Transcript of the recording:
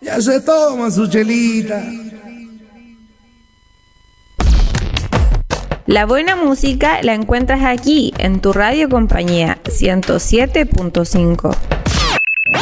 Ya se toma su chelita. La buena música la encuentras aquí, en tu radio compañía 107.5.